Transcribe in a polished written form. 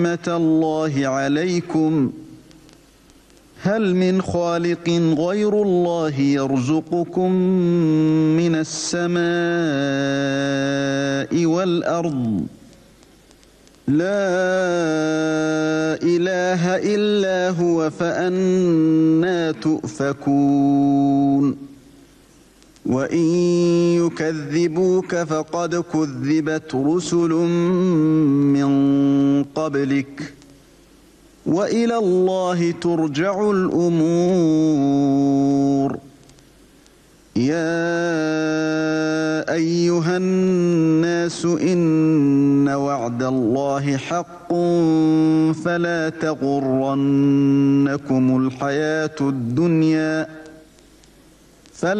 نعمة الله عليكم هل من خالق غير الله يرزقكم من السماء والأرض لا إله إلا هو فأنى تؤفكون وإن يكذبوك فقد كذبت رسل من قبلك وإلى الله ترجع الأمور يا أيها الناس إن وعد الله حق فلا تغرنكم الحياة الدنيا